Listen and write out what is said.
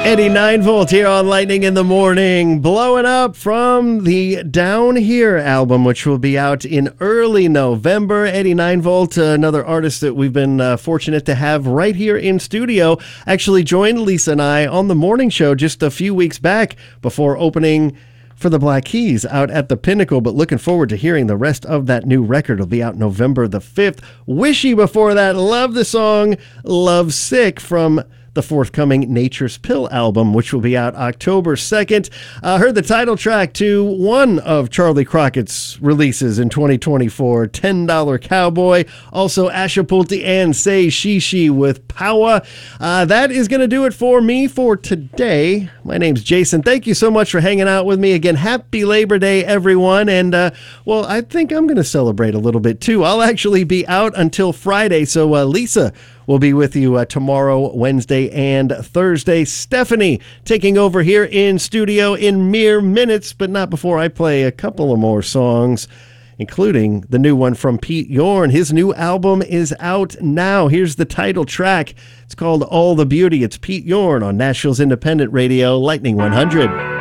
Eddie 9V here on Lightning in the Morning, blowing up from the Down Here album, which will be out in early November. Eddie 9V, another artist that we've been fortunate to have right here in studio, actually joined Lisa and I on the morning show just a few weeks back before opening for the Black Keys out at the Pinnacle, but looking forward to hearing the rest of that new record. It'll be out November the 5th. Wishy before that, love the song Love Sick from the forthcoming Nature's Pill album, which will be out October 2nd. Heard the title track to one of Charlie Crockett's releases in 2024, $10 Cowboy. Also, Ashapulti and Say Shishi with Power. That is going to do it for me for today. My name's Jason. Thank you so much for hanging out with me. Again, happy Labor Day, everyone. And, well, I think I'm going to celebrate a little bit, too. I'll actually be out until Friday, so Lisa will be with you tomorrow, Wednesday, and Thursday. Stephanie taking over here in studio in mere minutes, but not before I play a couple of more songs, including the new one from Pete Yorn. His new album is out now. Here's the title track. It's called All the Beauty. It's Pete Yorn on Nashville's independent radio, Lightning 100.